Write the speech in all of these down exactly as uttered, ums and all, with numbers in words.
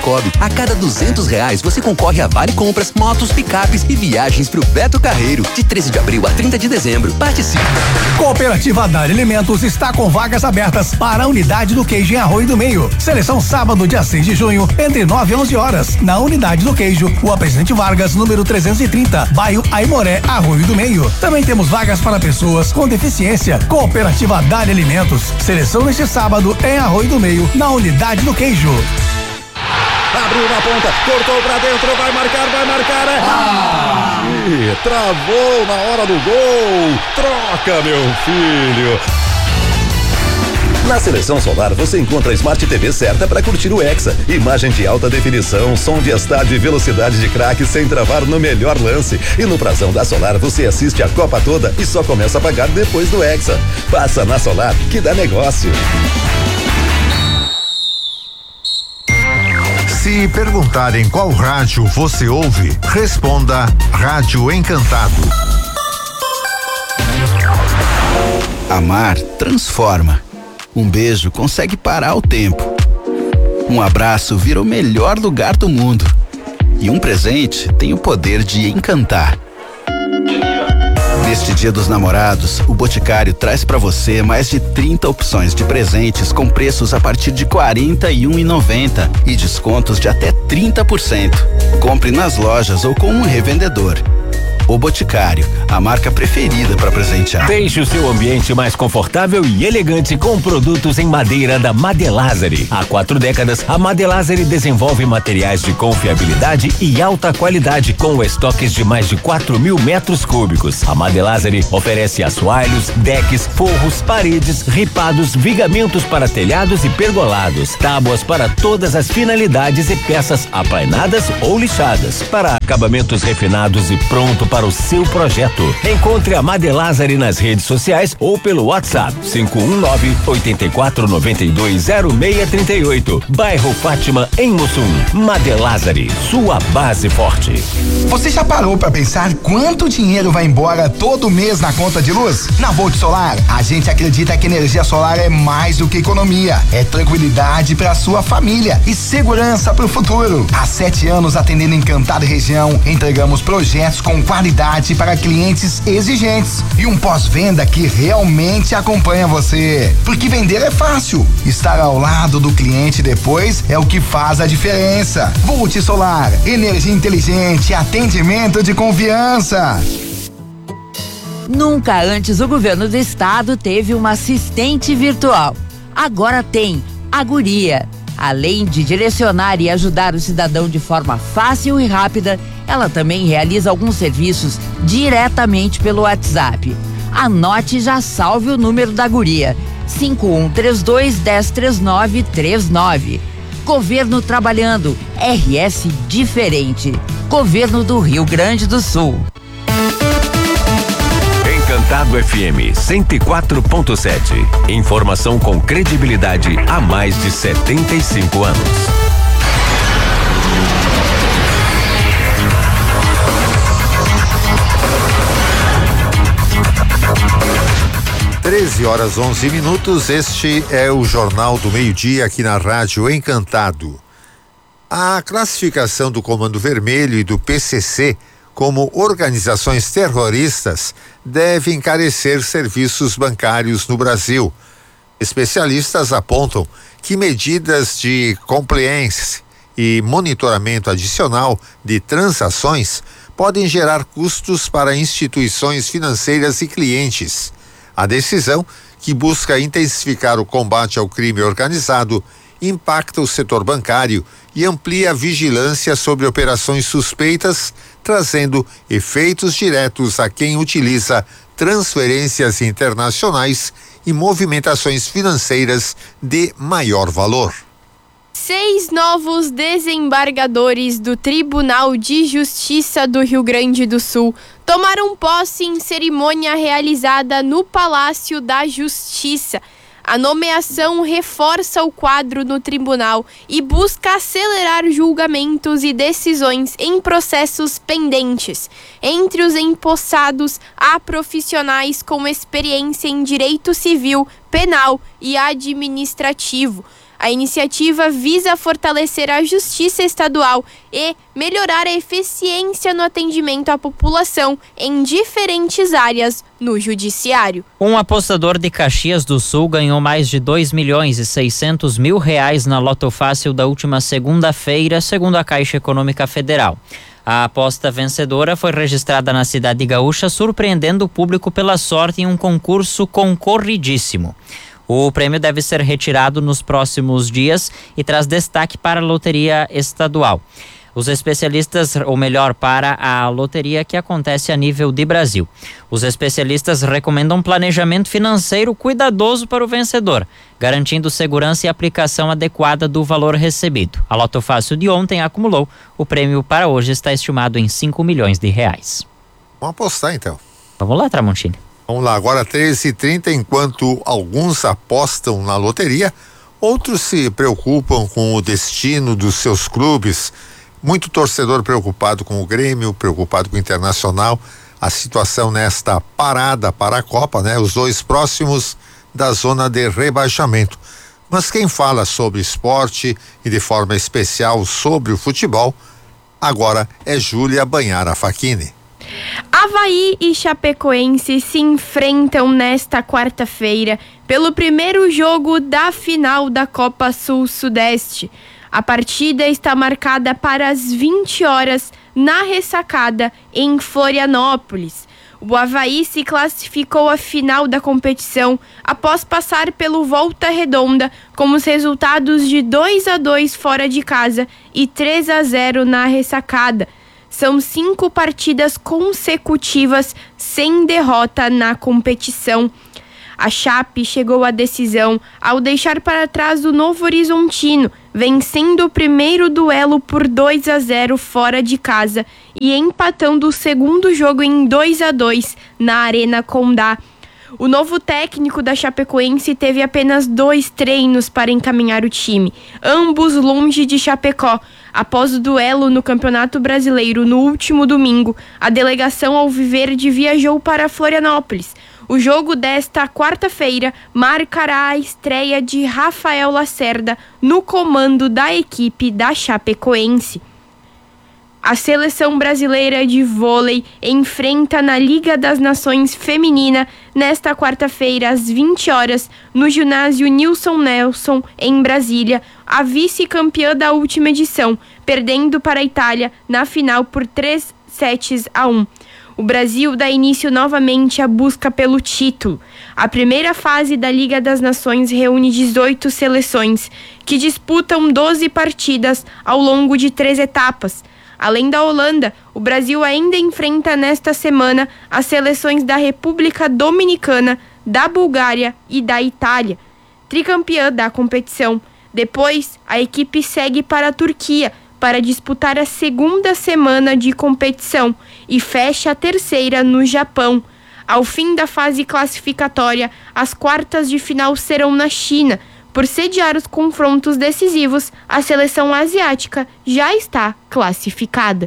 Cicobi. A cada duzentos reais você concorre a vale compras, motos, picapes e viagens pro Beto Carreiro. De treze de abril a trinta de dezembro. Participe. Cooperativa Dar Alimentos está com vagas abertas para a unidade do queijo em Arroio do Meio. Seleção sábado, dia seis de junho, entre nove e onze horas. Na unidade do queijo, Rua Presidente Vargas, número trezentos e trinta, bairro Aimoré, Arroio do Meio. Também temos vagas para pessoas com deficiência. Cooperativa Dar Alimentos. Seleção neste sábado em Arroio do Meio, na unidade do queijo. Abriu na ponta, cortou pra dentro, vai marcar, vai marcar, é... Ah! Ih, travou na hora do gol, troca, meu filho. Na Seleção Solar você encontra a Smart T V certa para curtir o Hexa. Imagem de alta definição, som de estádio e velocidade de craque sem travar no melhor lance. E no prazão da Solar você assiste a Copa toda e só começa a pagar depois do Hexa. Passa na Solar que dá negócio. Se perguntarem qual rádio você ouve, responda Rádio Encantado. Amar transforma. Um beijo consegue parar o tempo. Um abraço vira o melhor lugar do mundo. E um presente tem o poder de encantar. Neste Dia dos Namorados, o Boticário traz para você mais de trinta opções de presentes com preços a partir de quarenta e um reais e noventa centavos e descontos de até trinta por cento. Compre nas lojas ou com um revendedor. O Boticário, a marca preferida para presentear. Deixe o seu ambiente mais confortável e elegante com produtos em madeira da Madelazari. Há quatro décadas, a Madelazari desenvolve materiais de confiabilidade e alta qualidade com estoques de mais de quatro mil metros cúbicos. A Madelazari oferece assoalhos, decks, forros, paredes, ripados, vigamentos para telhados e pergolados, tábuas para todas as finalidades e peças aplainadas ou lixadas, para acabamentos refinados e pronto para o seu projeto. Encontre a Madelazari nas redes sociais ou pelo WhatsApp cinco um nove, oito quatro nove dois zero seis três oito. Bairro Fátima, em Mussum. Madelazari, sua base forte. Você já parou para pensar quanto dinheiro vai embora todo mês na conta de luz? Na Volt Solar, a gente acredita que energia solar é mais do que economia, é tranquilidade para sua família e segurança para o futuro. Há sete anos atendendo Encantado e região, entregamos projetos com qualidade para clientes exigentes e um pós-venda que realmente acompanha você. Porque vender é fácil, estar ao lado do cliente depois é o que faz a diferença. Volt Solar, energia inteligente, atendimento de confiança. Nunca antes o governo do estado teve uma assistente virtual. Agora tem a Guria. Além de direcionar e ajudar o cidadão de forma fácil e rápida, ela também realiza alguns serviços diretamente pelo WhatsApp. Anote e já salve o número da Guria: cinco um três dois, um zero três nove três nove. Governo trabalhando, R S diferente. Governo do Rio Grande do Sul. Encantado F M cento e quatro ponto sete. Informação com credibilidade há mais de setenta e cinco anos. treze horas onze minutos, este é o Jornal do Meio-Dia aqui na Rádio Encantado. A classificação do Comando Vermelho e do P C C como organizações terroristas deve encarecer serviços bancários no Brasil. Especialistas apontam que medidas de compliance e monitoramento adicional de transações podem gerar custos para instituições financeiras e clientes. A decisão, que busca intensificar o combate ao crime organizado, impacta o setor bancário e amplia a vigilância sobre operações suspeitas, trazendo efeitos diretos a quem utiliza transferências internacionais e movimentações financeiras de maior valor. Seis novos desembargadores do Tribunal de Justiça do Rio Grande do Sul tomaram posse em cerimônia realizada no Palácio da Justiça. A nomeação reforça o quadro no tribunal e busca acelerar julgamentos e decisões em processos pendentes. Entre os empossados, há profissionais com experiência em direito civil, penal e administrativo. A iniciativa visa fortalecer a justiça estadual e melhorar a eficiência no atendimento à população em diferentes áreas no judiciário. Um apostador de Caxias do Sul ganhou mais de dois milhões e seiscentos mil reais na Loto Fácil da última segunda-feira, segundo a Caixa Econômica Federal. A aposta vencedora foi registrada na cidade gaúcha, surpreendendo o público pela sorte em um concurso concorridíssimo. O prêmio deve ser retirado nos próximos dias e traz destaque para a loteria estadual. Os especialistas, ou melhor, para a loteria que acontece a nível de Brasil. Os especialistas recomendam um planejamento financeiro cuidadoso para o vencedor, garantindo segurança e aplicação adequada do valor recebido. A Loto Fácil de ontem acumulou. O prêmio para hoje está estimado em cinco milhões de reais. Vamos apostar então. Vamos lá, Tramontini. Vamos lá, agora treze e trinta, enquanto alguns apostam na loteria, outros se preocupam com o destino dos seus clubes. Muito torcedor preocupado com o Grêmio, preocupado com o Internacional, a situação nesta parada para a Copa, né? Os dois próximos da zona de rebaixamento. Mas quem fala sobre esporte e de forma especial sobre o futebol, agora é Júlia Banhara Facchini. Avaí e Chapecoense se enfrentam nesta quarta-feira pelo primeiro jogo da final da Copa Sul-Sudeste. A partida está marcada para as vinte horas na Ressacada, em Florianópolis. O Avaí se classificou à final da competição após passar pelo Volta Redonda com os resultados de dois a dois fora de casa e três a zero na Ressacada. São cinco partidas consecutivas sem derrota na competição. A Chape chegou à decisão ao deixar para trás o Novo Horizontino, vencendo o primeiro duelo por dois a zero fora de casa e empatando o segundo jogo em dois a dois na Arena Condá. O novo técnico da Chapecoense teve apenas dois treinos para encaminhar o time, ambos longe de Chapecó. Após o duelo no Campeonato Brasileiro no último domingo, a delegação alviverde viajou para Florianópolis. O jogo desta quarta-feira marcará a estreia de Rafael Lacerda no comando da equipe da Chapecoense. A seleção brasileira de vôlei enfrenta na Liga das Nações Feminina nesta quarta-feira às vinte horas no ginásio Nilson Nelson em Brasília, a vice-campeã da última edição, perdendo para a Itália na final por três sets a um. O Brasil dá início novamente à busca pelo título. A primeira fase da Liga das Nações reúne dezoito seleções, que disputam doze partidas ao longo de três etapas. Além da Holanda, o Brasil ainda enfrenta nesta semana as seleções da República Dominicana, da Bulgária e da Itália, tricampeã da competição. Depois, a equipe segue para a Turquia para disputar a segunda semana de competição e fecha a terceira no Japão. Ao fim da fase classificatória, as quartas de final serão na China. Por sediar os confrontos decisivos, a seleção asiática já está classificada.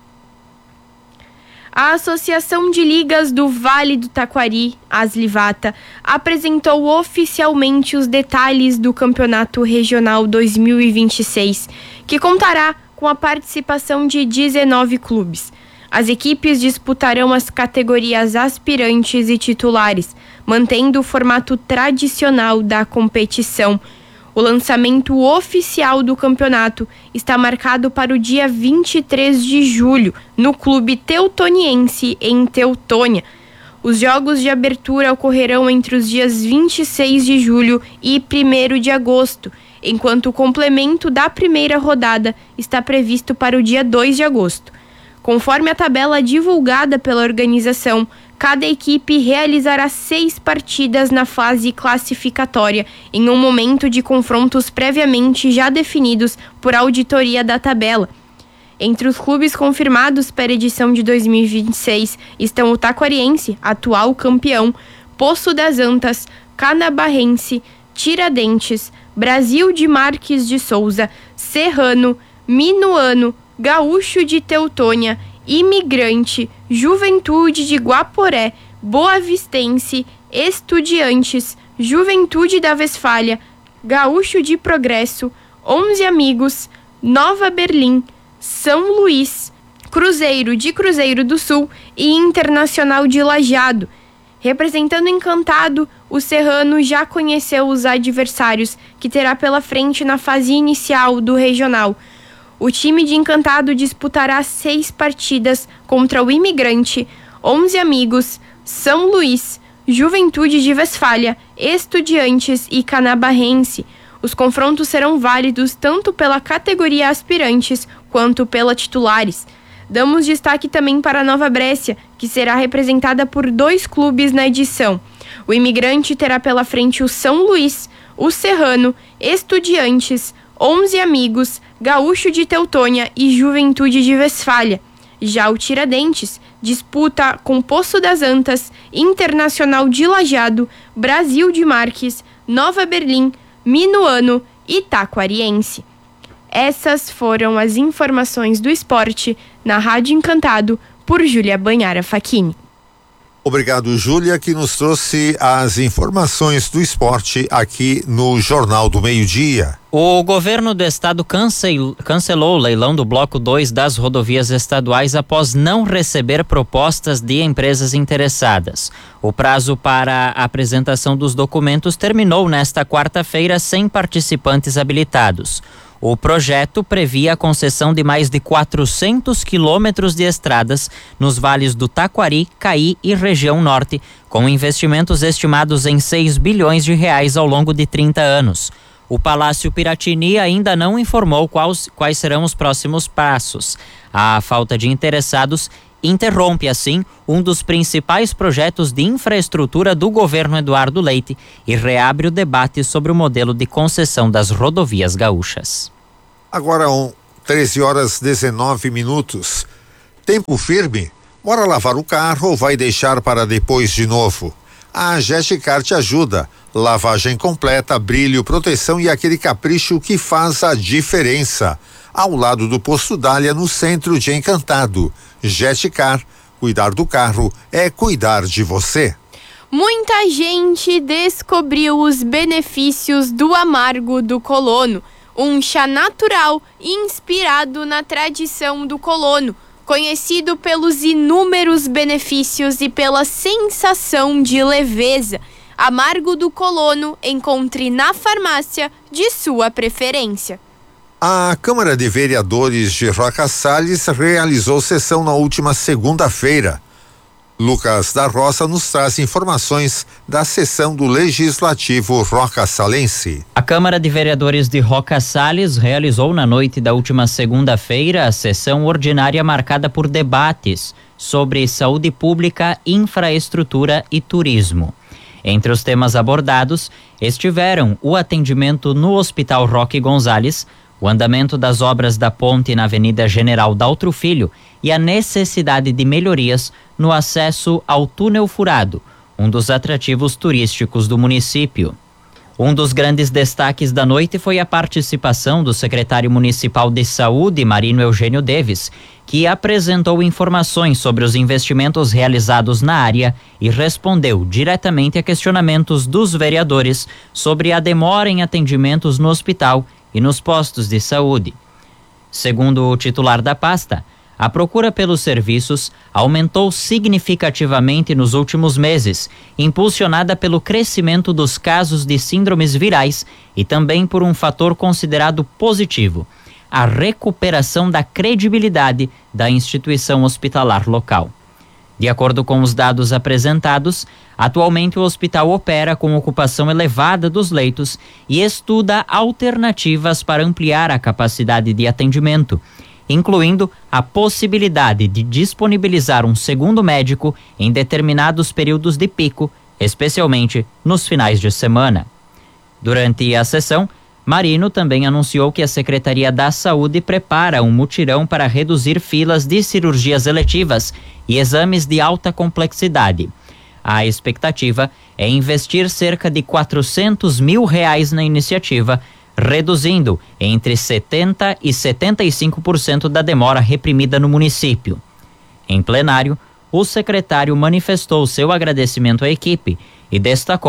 A Associação de Ligas do Vale do Taquari, Aslivata, apresentou oficialmente os detalhes do Campeonato Regional dois mil e vinte e seis, que contará com a participação de dezenove clubes. As equipes disputarão as categorias aspirantes e titulares, mantendo o formato tradicional da competição. O lançamento oficial do campeonato está marcado para o dia vinte e três de julho, no Clube Teutoniense, em Teutônia. Os jogos de abertura ocorrerão entre os dias vinte e seis de julho e primeiro de agosto, enquanto o complemento da primeira rodada está previsto para o dia dois de agosto. Conforme a tabela divulgada pela organização, cada equipe realizará seis partidas na fase classificatória, em um momento de confrontos previamente já definidos por auditoria da tabela. Entre os clubes confirmados para a edição de dois mil e vinte e seis estão o Taquariense, atual campeão, Poço das Antas, Canabarrense, Tiradentes, Brasil de Marques de Souza, Serrano, Minuano, Gaúcho de Teutônia, Imigrante, Juventude de Guaporé, Boavistense, Estudiantes, Juventude da Westfália, Gaúcho de Progresso, Onze Amigos, Nova Berlim, São Luís, Cruzeiro de Cruzeiro do Sul e Internacional de Lajeado. Representando Encantado, o Serrano já conheceu os adversários que terá pela frente na fase inicial do regional. O time de Encantado disputará seis partidas contra o Imigrante, Onze Amigos, São Luís, Juventude de Westfália, Estudiantes e Canabarrense. Os confrontos serão válidos tanto pela categoria aspirantes quanto pela titulares. Damos destaque também para a Nova Brécia, que será representada por dois clubes na edição. O Imigrante terá pela frente o São Luís, o Serrano, Estudiantes, Onze Amigos, Gaúcho de Teutônia e Juventude de Westfália. Já o Tiradentes disputa com Poço das Antas, Internacional de Lajeado, Brasil de Marques, Nova Berlim, Minuano e Taquariense. Essas foram as informações do esporte na Rádio Encantado por Júlia Banhara Facchini. Obrigado, Júlia, que nos trouxe as informações do esporte aqui no Jornal do Meio-Dia. O governo do estado cancel, cancelou o leilão do bloco dois das rodovias estaduais após não receber propostas de empresas interessadas. O prazo para a apresentação dos documentos terminou nesta quarta-feira sem participantes habilitados. O projeto previa a concessão de mais de quatrocentos quilômetros de estradas nos vales do Taquari, Caí e região norte, com investimentos estimados em seis bilhões de reais ao longo de trinta anos. O Palácio Piratini ainda não informou quais, quais serão os próximos passos. A falta de interessados interrompe, assim, um dos principais projetos de infraestrutura do governo Eduardo Leite e reabre o debate sobre o modelo de concessão das rodovias gaúchas. Agora, um, treze horas e dezenove minutos. Tempo firme? Bora lavar o carro ou vai deixar para depois de novo? A Gesticar te ajuda. Lavagem completa, brilho, proteção e aquele capricho que faz a diferença. Ao lado do Posto Dália, no centro de Encantado. Gesticar, cuidar do carro é cuidar de você. Muita gente descobriu os benefícios do amargo do colono, um chá natural inspirado na tradição do colono, conhecido pelos inúmeros benefícios e pela sensação de leveza. Amargo do colono, encontre na farmácia de sua preferência. A Câmara de Vereadores de Roca Salles realizou sessão na última segunda-feira. Lucas da Roça nos traz informações da sessão do Legislativo Roca-Salense. A Câmara de Vereadores de Roca Salles realizou na noite da última segunda-feira a sessão ordinária marcada por debates sobre saúde pública, infraestrutura e turismo. Entre os temas abordados estiveram o atendimento no Hospital Roque Gonzalez, o andamento das obras da ponte na Avenida General Daltro Filho e a necessidade de melhorias no acesso ao Túnel Furado, um dos atrativos turísticos do município. Um dos grandes destaques da noite foi a participação do secretário municipal de Saúde, Marino Eugênio Deves, que apresentou informações sobre os investimentos realizados na área e respondeu diretamente a questionamentos dos vereadores sobre a demora em atendimentos no hospital e nos postos de saúde. Segundo o titular da pasta, a procura pelos serviços aumentou significativamente nos últimos meses, impulsionada pelo crescimento dos casos de síndromes virais e também por um fator considerado positivo, a recuperação da credibilidade da instituição hospitalar local. De acordo com os dados apresentados, atualmente o hospital opera com ocupação elevada dos leitos e estuda alternativas para ampliar a capacidade de atendimento, incluindo a possibilidade de disponibilizar um segundo médico em determinados períodos de pico, especialmente nos finais de semana. Durante a sessão, Marino também anunciou que a Secretaria da Saúde prepara um mutirão para reduzir filas de cirurgias eletivas e exames de alta complexidade. A expectativa é investir cerca de quatrocentos mil reais na iniciativa, reduzindo entre setenta por cento e setenta e cinco por cento da demora reprimida no município. Em plenário, o secretário manifestou seu agradecimento à equipe e destacou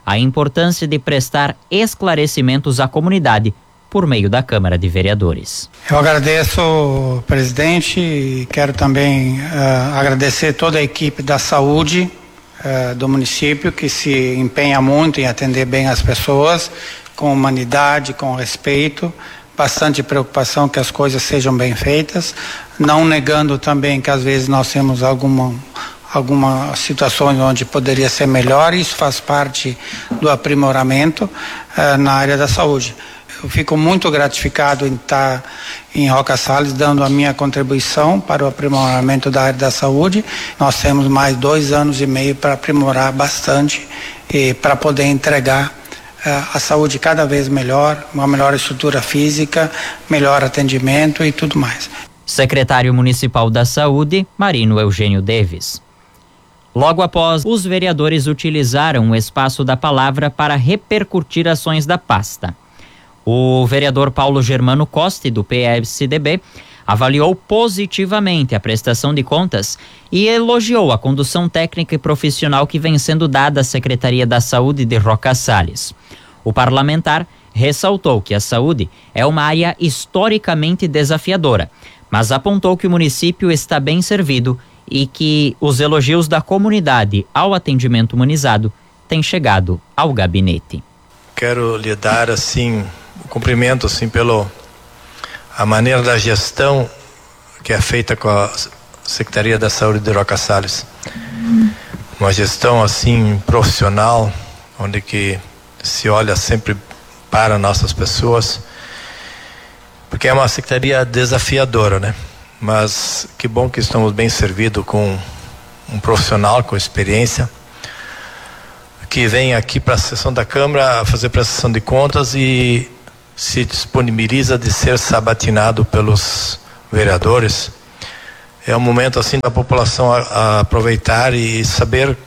a importância de prestar esclarecimentos à comunidade por meio da Câmara de Vereadores. Eu agradeço, presidente, e quero também uh, agradecer toda a equipe da saúde uh, do município, que se empenha muito em atender bem as pessoas, com humanidade, com respeito, bastante preocupação que as coisas sejam bem feitas, não negando também que às vezes nós temos alguma algumas situações onde poderia ser melhor, isso faz parte do aprimoramento uh, na área da saúde. Eu fico muito gratificado em estar em Roca Salles dando a minha contribuição para o aprimoramento da área da saúde. Nós temos mais dois anos e meio para aprimorar bastante e para poder entregar uh, a saúde cada vez melhor, uma melhor estrutura física, melhor atendimento e tudo mais. Secretário Municipal da Saúde, Marino Eugênio Davis. Logo após, os vereadores utilizaram o espaço da palavra para repercutir ações da pasta. O vereador Paulo Germano Costa, do P S D B, avaliou positivamente a prestação de contas e elogiou a condução técnica e profissional que vem sendo dada à Secretaria da Saúde de Roca Salles. O parlamentar ressaltou que a saúde é uma área historicamente desafiadora, mas apontou que o município está bem servido e que os elogios da comunidade ao atendimento humanizado têm chegado ao gabinete. Quero lhe dar assim o cumprimento assim pelo a maneira da gestão que é feita com a Secretaria da Saúde de Roca Salles. Uma gestão assim profissional, onde que se olha sempre para nossas pessoas, porque é uma secretaria desafiadora, né? Mas que bom que estamos bem servidos com um profissional com experiência que vem aqui para a sessão da Câmara fazer prestação de contas e se disponibiliza de ser sabatinado pelos vereadores. É um momento assim da população a, a aproveitar e saber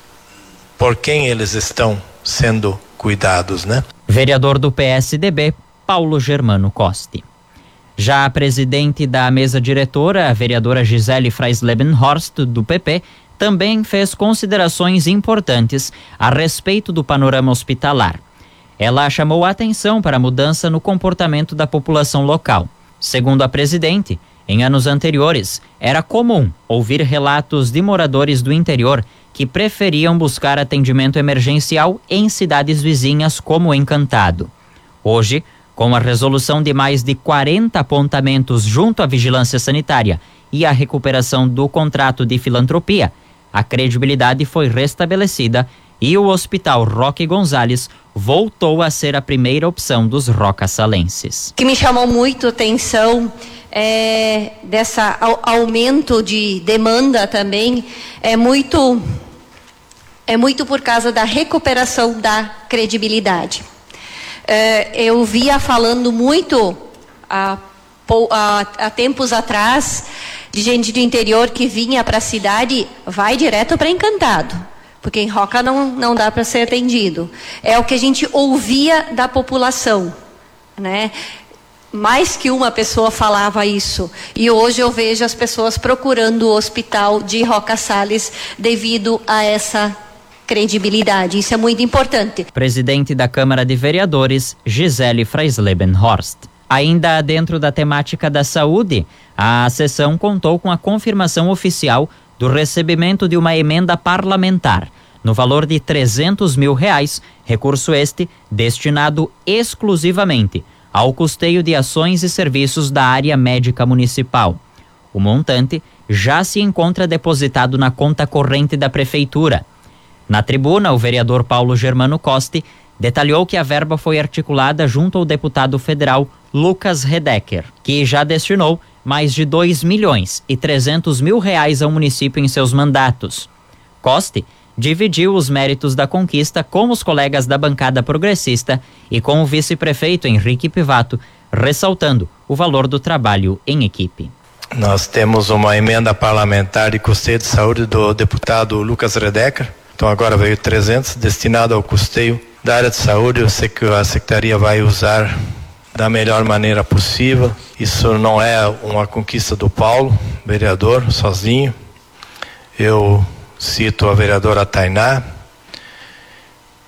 por quem eles estão sendo cuidados, né? Vereador do P S D B, Paulo Germano Costa. Já a presidente da mesa diretora, a vereadora Gisele Freislebenhorst, do P P, também fez considerações importantes a respeito do panorama hospitalar. Ela chamou a atenção para a mudança no comportamento da população local. Segundo a presidente, em anos anteriores, era comum ouvir relatos de moradores do interior que preferiam buscar atendimento emergencial em cidades vizinhas como Encantado. Hoje, com a resolução de mais de quarenta apontamentos junto à Vigilância Sanitária e a recuperação do contrato de filantropia, a credibilidade foi restabelecida e o Hospital Roque Gonzalez voltou a ser a primeira opção dos rocassalenses. O que me chamou muito a atenção é dessa aumento de demanda também, é muito, é muito por causa da recuperação da credibilidade. É, eu via falando muito há, há, há tempos atrás de gente do interior que vinha para a cidade, vai direto para Encantado, porque em Roca não, não dá para ser atendido. É o que a gente ouvia da população, né? Mais que uma pessoa falava isso. E hoje eu vejo as pessoas procurando o hospital de Roca Salles devido a essa credibilidade. Isso é muito importante. Presidente da Câmara de Vereadores, Gisele Freislebenhorst. Ainda dentro da temática da saúde, a sessão contou com a confirmação oficial do recebimento de uma emenda parlamentar, no valor de trezentos mil reais, recurso este destinado exclusivamente ao custeio de ações e serviços da área médica municipal. O montante já se encontra depositado na conta corrente da Prefeitura. Na tribuna, o vereador Paulo Germano Costa detalhou que a verba foi articulada junto ao deputado federal Lucas Redecker, que já destinou mais de dois milhões e trezentos mil reais ao município em seus mandatos. Costa dividiu os méritos da conquista com os colegas da bancada progressista e com o vice-prefeito Henrique Pivato, ressaltando o valor do trabalho em equipe. Nós temos uma emenda parlamentar de custeio de saúde do deputado Lucas Redecker. Então agora veio trezentos destinado ao custeio da área de saúde. Eu sei que a secretaria vai usar da melhor maneira possível. Isso não é uma conquista do Paulo, vereador, sozinho. Eu cito a vereadora Tainá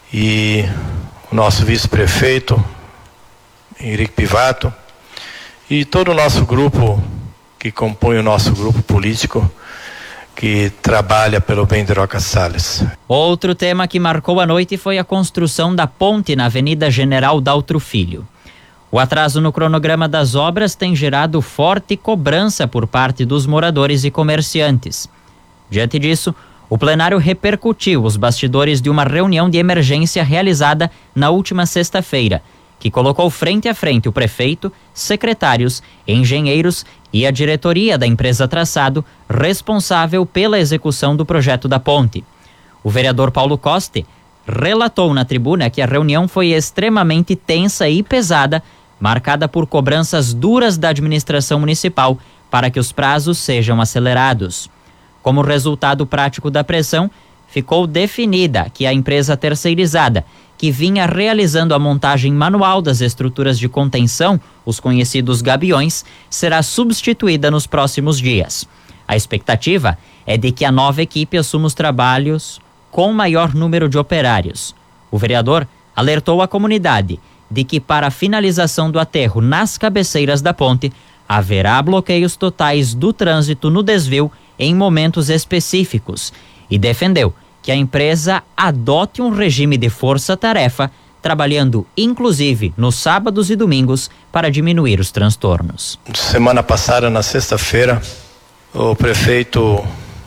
e o nosso vice-prefeito, Henrique Pivato, e todo o nosso grupo que compõe o nosso grupo político que trabalha pelo bem de Roca-Sales. Outro tema que marcou a noite foi a construção da ponte na Avenida General Daltro Filho. O atraso no cronograma das obras tem gerado forte cobrança por parte dos moradores e comerciantes. Diante disso, o plenário repercutiu os bastidores de uma reunião de emergência realizada na última sexta-feira, que colocou frente a frente o prefeito, secretários, engenheiros e a diretoria da empresa Traçado, responsável pela execução do projeto da ponte. O vereador Paulo Coste relatou na tribuna que a reunião foi extremamente tensa e pesada, marcada por cobranças duras da administração municipal para que os prazos sejam acelerados. Como resultado prático da pressão, ficou definida que a empresa terceirizada, que vinha realizando a montagem manual das estruturas de contenção, os conhecidos gabiões, será substituída nos próximos dias. A expectativa é de que a nova equipe assuma os trabalhos com maior número de operários. O vereador alertou a comunidade de que, para a finalização do aterro nas cabeceiras da ponte, haverá bloqueios totais do trânsito no desvio em momentos específicos e defendeu que a empresa adote um regime de força-tarefa, trabalhando inclusive nos sábados e domingos para diminuir os transtornos. Semana passada, na sexta-feira, o prefeito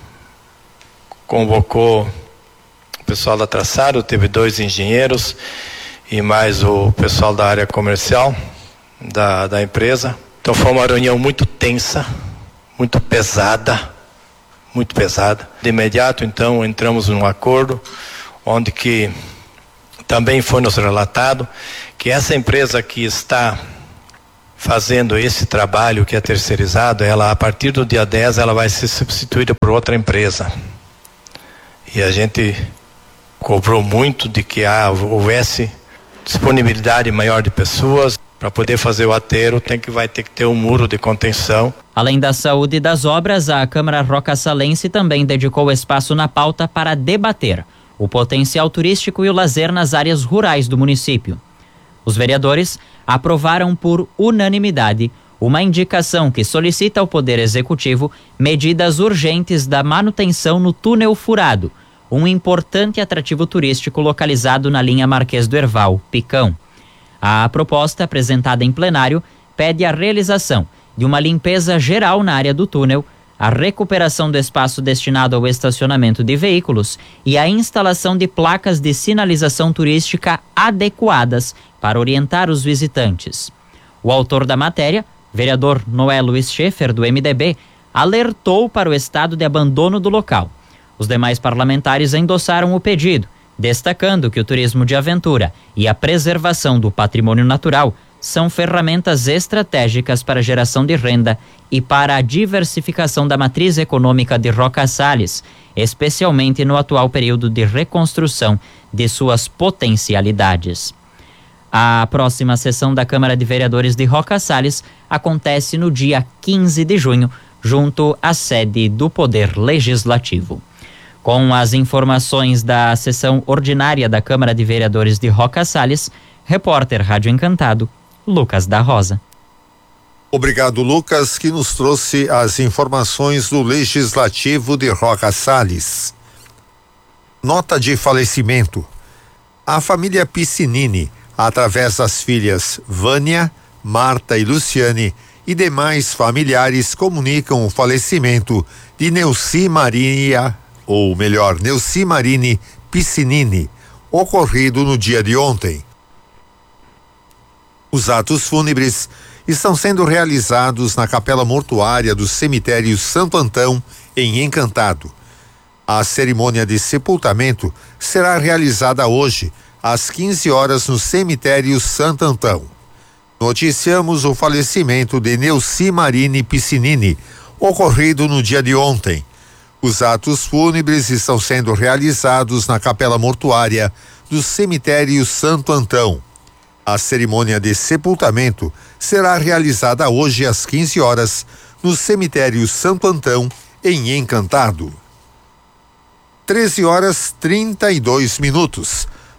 convocou o pessoal da Traçado, teve dois engenheiros e mais o pessoal da área comercial da, da empresa. Então foi uma reunião muito tensa, muito pesada, muito pesada. De imediato, então, entramos num acordo onde que também foi nos relatado que essa empresa que está fazendo esse trabalho, que é terceirizado, ela, a partir do dia dez, ela vai ser substituída por outra empresa. E a gente cobrou muito de que ah, houvesse disponibilidade maior de pessoas. Para poder fazer o aterro, tem que, vai ter que ter um muro de contenção. Além da saúde e das obras, a Câmara Roca-Salense também dedicou espaço na pauta para debater o potencial turístico e o lazer nas áreas rurais do município. Os vereadores aprovaram por unanimidade uma indicação que solicita ao Poder Executivo medidas urgentes da manutenção no túnel furado, um importante atrativo turístico localizado na linha Marquês do Herval, Picão. A proposta apresentada em plenário pede a realização de uma limpeza geral na área do túnel, a recuperação do espaço destinado ao estacionamento de veículos e a instalação de placas de sinalização turística adequadas para orientar os visitantes. O autor da matéria, vereador Noé Luiz Schaeffer, do M D B, alertou para o estado de abandono do local. Os demais parlamentares endossaram o pedido, destacando que o turismo de aventura e a preservação do patrimônio natural são ferramentas estratégicas para a geração de renda e para a diversificação da matriz econômica de Roca-Sales, especialmente no atual período de reconstrução de suas potencialidades. A próxima sessão da Câmara de Vereadores de Roca-Sales acontece no dia quinze de junho, junto à sede do Poder Legislativo. Com as informações da sessão ordinária da Câmara de Vereadores de Roca-Sales, repórter Rádio Encantado, Lucas da Rosa. Obrigado, Lucas, que nos trouxe as informações do Legislativo de Roca-Sales. Nota de falecimento. A família Piscinini, através das filhas Vânia, Marta e Luciane e demais familiares, comunicam o falecimento de Neuci Maria, ou melhor, Neuci Marini Piscinini, ocorrido no dia de ontem. Os atos fúnebres estão sendo realizados na capela mortuária do cemitério Santo Antão, em Encantado. A cerimônia de sepultamento será realizada hoje, às quinze horas, no cemitério Santo Antão. Noticiamos o falecimento de Neuci Marini Piscinini, ocorrido no dia de ontem. Os atos fúnebres estão sendo realizados na capela mortuária do cemitério Santo Antão. A cerimônia de sepultamento será realizada hoje às quinze horas no cemitério Santo Antão, em Encantado. treze horas trinta e dois minutos.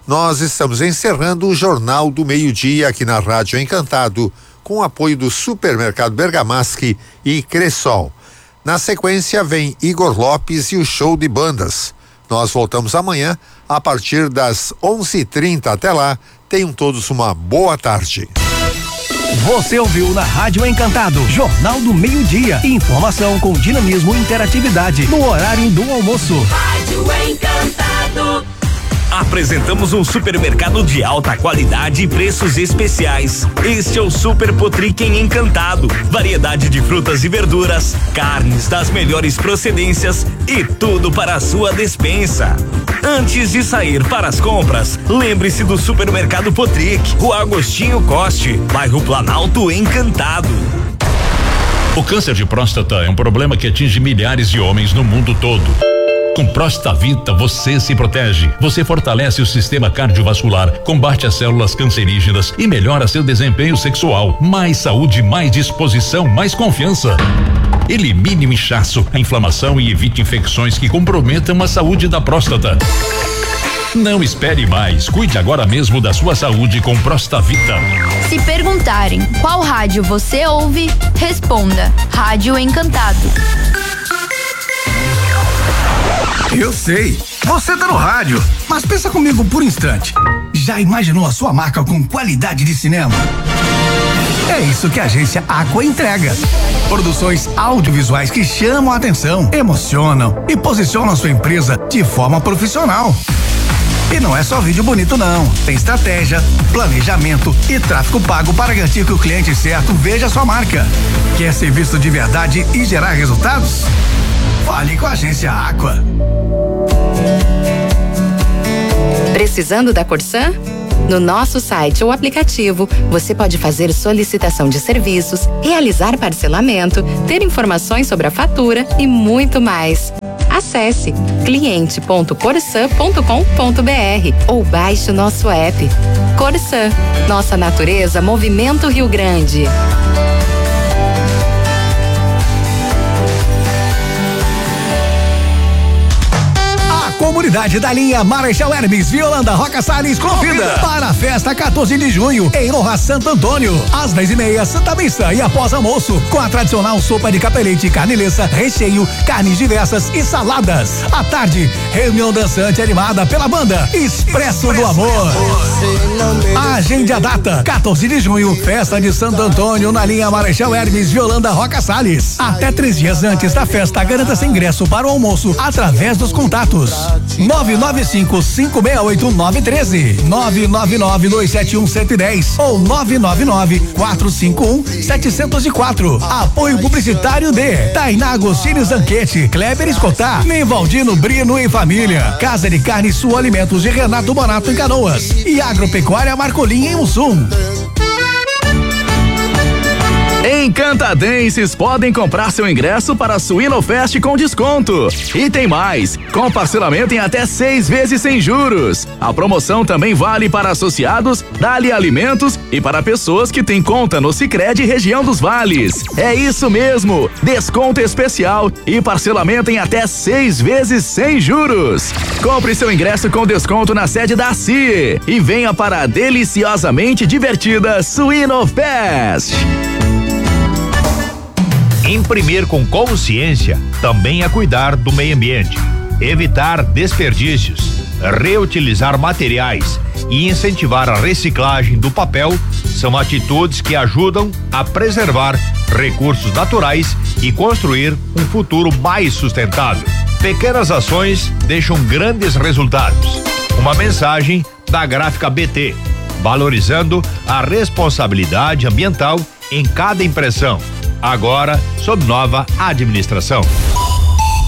nós estamos encerrando o Jornal do Meio-Dia aqui na Rádio Encantado, com o apoio do Supermercado Bergamasque e Cressol. Na sequência vem Igor Lopes e o show de bandas. Nós voltamos amanhã a partir das onze e trinta. Até lá, tenham todos uma boa tarde. Você ouviu na Rádio Encantado, Jornal do Meio-Dia. Informação com dinamismo e interatividade no horário do almoço. Rádio Encantado. Apresentamos um supermercado de alta qualidade e preços especiais. Este é o Super Potriquem Encantado. Variedade de frutas e verduras, carnes das melhores procedências e tudo para a sua despensa. Antes de sair para as compras, lembre-se do Supermercado Potric, Rua Agostinho Coste, bairro Planalto Encantado. O câncer de próstata é um problema que atinge milhares de homens no mundo todo. Com Prostavita você se protege, você fortalece o sistema cardiovascular, combate as células cancerígenas e melhora seu desempenho sexual. Mais saúde, mais disposição, mais confiança. Elimine o inchaço, a inflamação e evite infecções que comprometam a saúde da próstata. Não espere mais, cuide agora mesmo da sua saúde com Prostavita. Se perguntarem qual rádio você ouve, responda: Rádio Encantado. Eu sei, você tá no rádio, mas pensa comigo por um instante. Já imaginou a sua marca com qualidade de cinema? É isso que a agência Aqua entrega. Produções audiovisuais que chamam a atenção, emocionam e posicionam sua empresa de forma profissional. E não é só vídeo bonito não, tem estratégia, planejamento e tráfego pago para garantir que o cliente certo veja a sua marca. Quer ser visto de verdade e gerar resultados? Fale com a agência Aqua. Precisando da Corsan? No nosso site ou aplicativo, você pode fazer solicitação de serviços, realizar parcelamento, ter informações sobre a fatura e muito mais. Acesse cliente ponto corsan ponto com ponto br ou baixe o nosso app. Corsan, nossa natureza, Movimento Rio Grande. Comunidade da linha Marechal Hermes Violanda Roca Salles convida para a festa quatorze de junho em Honra Santo Antônio, às dez e meia, Santa Missa e após almoço, com a tradicional sopa de capelete, carne lessa, recheio, carnes diversas e saladas. À tarde, reunião dançante animada pela banda Expresso do Amor. Agende a data, quatorze de junho, festa de Santo Antônio na linha Marechal Hermes Violanda Roca Salles. Até três dias antes da festa, garanta seu ingresso para o almoço através dos contatos nove nove cinco, cinco seis oito, nove um três, nove nove nove, dois sete um, sete um zero ou nove nove nove, quatro cinco um, sete zero quatro. Apoio publicitário de Tainá Agostinho Zanquete, Kleber Escotar, Nevaldino Brino e Família, Casa de Carne Sul Alimentos de Renato Bonato em Canoas e Agropecuária Marcolinha em Mussum. Encantadenses podem comprar seu ingresso para a Suinofest com desconto. E tem mais, com parcelamento em até seis vezes sem juros. A promoção também vale para associados, Dali Alimentos e para pessoas que têm conta no Sicredi Região dos Vales. É isso mesmo, desconto especial e parcelamento em até seis vezes sem juros. Compre seu ingresso com desconto na sede da C I E e venha para a deliciosamente divertida Suinofest. Imprimir com consciência também é cuidar do meio ambiente, evitar desperdícios, reutilizar materiais e incentivar a reciclagem do papel são atitudes que ajudam a preservar recursos naturais e construir um futuro mais sustentável. Pequenas ações deixam grandes resultados. Uma mensagem da Gráfica B T, valorizando a responsabilidade ambiental em cada impressão. Agora, sob nova administração.